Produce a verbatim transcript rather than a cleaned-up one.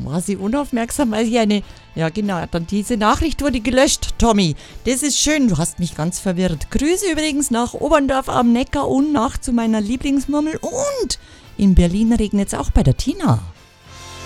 War sie unaufmerksam, weil sie eine... Ja genau, dann diese Nachricht wurde gelöscht, Tommy. Das ist schön, du hast mich ganz verwirrt. Grüße übrigens nach Oberndorf am Neckar und nach zu meiner Lieblingsmurmel. Und in Berlin regnet es auch bei der Tina.